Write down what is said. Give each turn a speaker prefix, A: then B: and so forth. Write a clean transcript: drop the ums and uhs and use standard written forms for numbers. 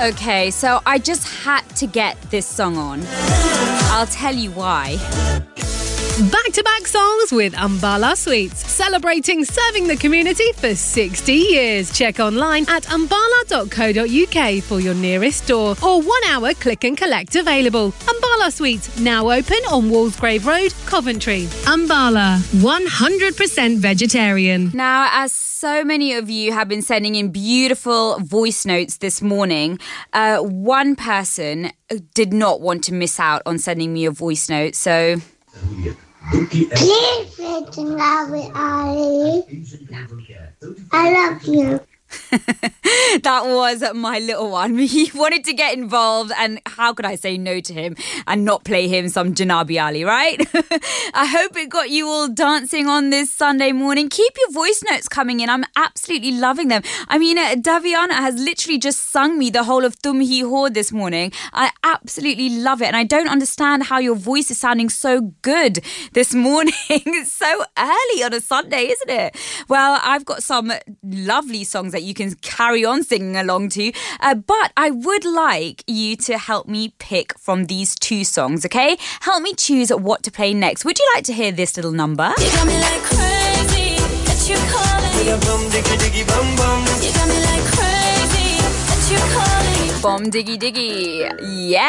A: Okay, so I just had to get this song on. I'll tell you why.
B: Back-to-back songs with Ambala Sweets, celebrating serving the community for 60 years. Check online at ambala.co.uk for your nearest store or 1 hour click and collect available. Ambala Sweets, now open on Walsgrave Road, Coventry. Ambala, 100% vegetarian.
A: Now, as so many of you have been sending in beautiful voice notes this morning, one person did not want to miss out on sending me a voice note, so...
C: Please love it, Ali. I love you.
A: That was my little one. He wanted to get involved, and how could I say no to him and not play him some Janabi Ali, right? I hope it got you all dancing on this Sunday morning. Keep your voice notes coming in. I'm absolutely loving them. I mean, Daviana has literally just sung me the whole of Tum Hi Ho this morning. I absolutely love it, and I don't understand how your voice is sounding so good this morning. It's so early on a Sunday, isn't it? Well, I've got some lovely songs that you can carry on singing along to, but I would like you to help me pick from these two songs, okay? Help me choose what to play next. Would you like to hear this little number?
D: You got me like crazy that you calling. With a bum diggy diggy bum bum. You got me like crazy that you calling.
A: Bomb diggy diggy. Yeah.